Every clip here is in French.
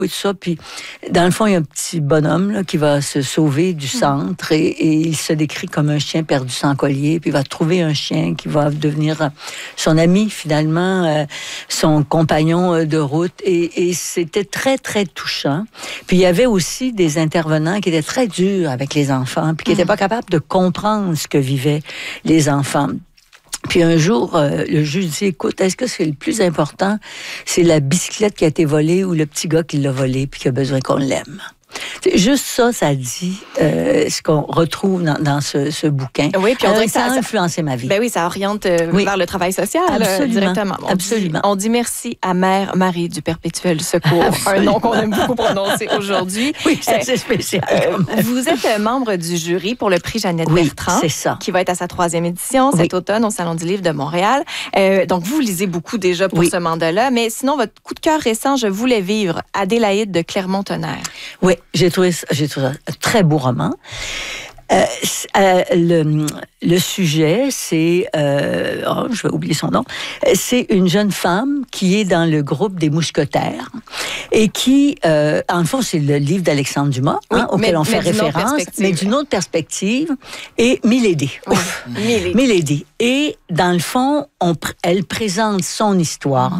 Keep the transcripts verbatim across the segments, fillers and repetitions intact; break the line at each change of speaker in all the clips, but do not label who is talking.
tout ça. Puis, dans le fond, il y a un petit bonhomme là, qui va se sauver du centre et, et il se décrit comme un chien perdu sans collier. Puis, il va trouver un chien qui va devenir son ami, finalement, euh, son compagnon de route. Et, et c'était très, très touchant. Puis, il y avait aussi des intervenants qui étaient très durs avec les enfants, puis qui n'étaient pas capables de comprendre ce que vivaient les enfants. Puis un jour, euh, le juge dit, écoute, est-ce que c'est le plus important, c'est la bicyclette qui a été volée ou le petit gars qui l'a volée puis qui a besoin qu'on l'aime? C'est juste ça, ça dit euh, ce qu'on retrouve dans, dans ce, ce bouquin.
Oui, puis on dirait que
ça,
ça
a influencé ma vie.
Ben oui, ça oriente euh,
oui.
vers le travail social
absolument,
euh, directement. On
absolument.
Dit, on dit merci à Mère Marie du Perpétuel Secours, un nom qu'on aime beaucoup prononcer aujourd'hui.
Oui, c'est assez spécial.
Euh, vous êtes membre du jury pour le prix Jeannette
oui,
Bertrand,
c'est ça.
qui va être à sa troisième édition cet oui. automne au Salon du Livre de Montréal. Euh, donc, vous lisez beaucoup déjà pour
oui.
ce mandat-là, mais sinon, votre coup de cœur récent, Je voulais vivre, Adélaïde de Clermont-Tonnerre.
Oui, j'ai trouvé ça, j'ai trouvé ça un très beau roman. Euh, euh, le, le sujet, c'est... Euh, oh, je vais oublier son nom. C'est une jeune femme qui est dans le groupe des mousquetaires et qui, euh, en fond, c'est le livre d'Alexandre Dumas, oui, hein, auquel
mais,
on fait référence, mais d'une autre perspective, et Milady.
Oui, Milady.
Milady. Et, dans le fond, on, elle présente son histoire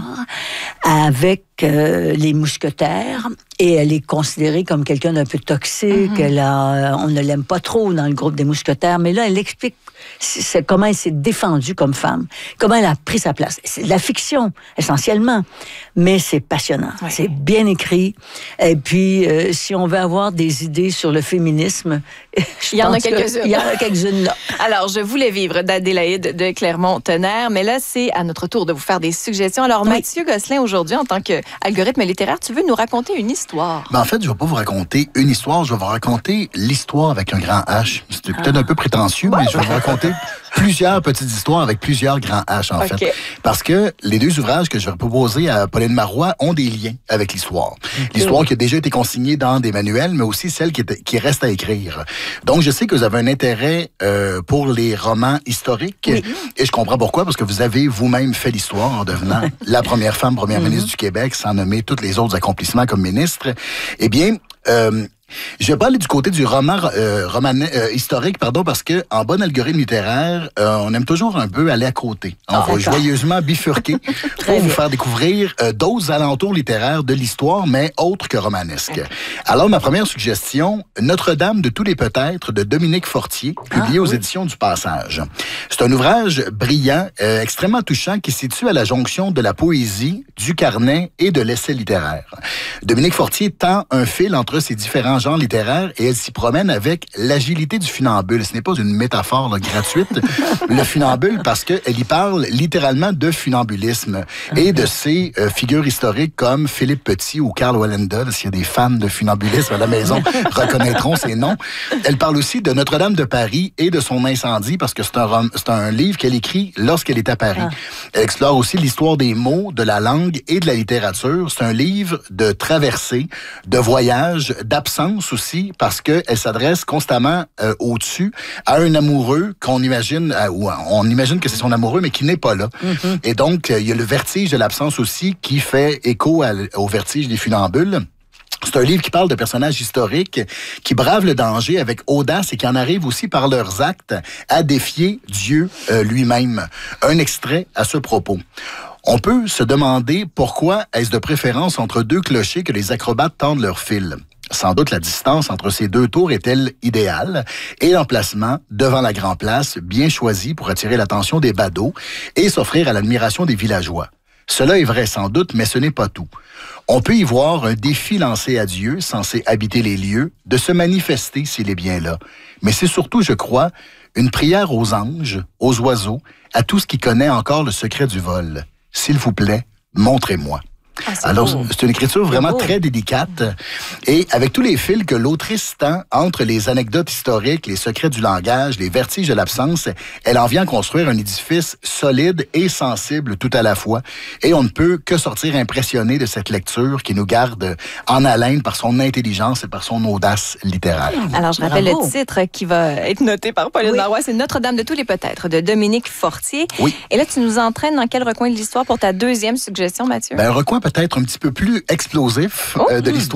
avec euh, les mousquetaires et elle est considérée comme quelqu'un d'un peu toxique. Mm-hmm. Elle a, on ne l'aime pas trop dans le groupe des mousquetaires, mais là, elle explique c'est comment elle s'est défendue comme femme, comment elle a pris sa place. C'est de la fiction, essentiellement, mais c'est passionnant. Ouais. C'est bien écrit. Et puis, euh, si on veut avoir des idées sur le féminisme,
il y en a quelques-unes.
Il y en a quelques-unes là.
Alors, Je voulais vivre d'Adélaïde de Clermont-Tonnerre, mais là, c'est à notre tour de vous faire des suggestions. Alors, oui. Mathieu Gosselin, aujourd'hui, en tant qu'algorithme littéraire, tu veux nous raconter une histoire?
Ben, en fait, je ne vais pas vous raconter une histoire, je vais vous raconter l'histoire avec un grand H. C'est peut-être ah. un peu prétentieux, ouais. mais je vais vous raconter plusieurs petites histoires avec plusieurs grands H, en okay. fait. Parce que les deux ouvrages que je vais proposer à Pauline Marois ont des liens avec l'histoire. Okay. L'histoire qui a déjà été consignée dans des manuels, mais aussi celle qui, est, qui reste à écrire. Donc, je sais que vous avez un intérêt euh, pour les romans historiques. Oui. Et je comprends pourquoi, parce que vous avez vous-même fait l'histoire en devenant la première femme première mm-hmm. ministre du Québec, sans nommer tous les autres accomplissements comme ministre. Eh bien... Euh, Je vais pas aller du côté du roman, euh, roman euh, historique, pardon, parce que en bon algorithme littéraire, euh, on aime toujours un peu aller à côté. On ah, va joyeusement bifurquer pour vous faire découvrir euh, d'autres alentours littéraires de l'histoire, mais autres que romanesques. Okay. Alors, ma première suggestion, Notre-Dame de tous les peut-être de Dominique Fortier, publié ah, aux oui. éditions du Passage. C'est un ouvrage brillant, euh, extrêmement touchant, qui se situe à la jonction de la poésie, du carnet et de l'essai littéraire. Dominique Fortier tend un fil entre ces différents genres littéraires et elle s'y promène avec l'agilité du funambule. Ce n'est pas une métaphore là, gratuite, le funambule, parce qu'elle y parle littéralement de funambulisme et de ces euh, figures historiques comme Philippe Petit ou Karl Wallendal. S'il y a des fans de funambulisme à la maison, reconnaîtront ces noms. Elle parle aussi de Notre-Dame de Paris et de son incendie parce que c'est un, c'est un livre qu'elle écrit lorsqu'elle est à Paris. Ah. Elle explore aussi l'histoire des mots, de la langue et de la littérature. C'est un livre de traversée, de voyage, d'absence aussi, parce qu'elle s'adresse constamment euh, au-dessus à un amoureux qu'on imagine, euh, ou on imagine que c'est son amoureux, mais qui n'est pas là. Mm-hmm. Et donc, il euh, y a le vertige de l'absence aussi qui fait écho à, au vertige des funambules. C'est un livre qui parle de personnages historiques qui bravent le danger avec audace et qui en arrivent aussi par leurs actes à défier Dieu euh, lui-même. Un extrait à ce propos. On peut se demander pourquoi est-ce de préférence entre deux clochers que les acrobates tendent leur fil. Sans doute la distance entre ces deux tours est-elle idéale et l'emplacement devant la Grand Place bien choisi pour attirer l'attention des badauds et s'offrir à l'admiration des villageois. Cela est vrai sans doute, mais ce n'est pas tout. On peut y voir un défi lancé à Dieu, censé habiter les lieux, de se manifester s'il est bien là. Mais c'est surtout, je crois, une prière aux anges, aux oiseaux, à tout ce qui connaît encore le secret du vol. S'il vous plaît, montrez-moi. Ah, c'est Alors, beau. C'est une écriture vraiment très délicate et avec tous les fils que l'autrice tend entre les anecdotes historiques, les secrets du langage, les vertiges de l'absence, elle en vient construire un édifice solide et sensible tout à la fois. Et on ne peut que sortir impressionné de cette lecture qui nous garde en haleine par son intelligence et par son audace littéraire.
Alors, je rappelle Bravo. le titre qui va être noté par Pauline oui. Marois, c'est Notre-Dame de tous les peut-être de Dominique Fortier.
Oui.
Et là, tu nous entraînes dans quel recoin de l'histoire pour ta deuxième suggestion, Mathieu?
Ben, un recoin peut-être un petit peu plus explosif oh. euh, de l'histoire.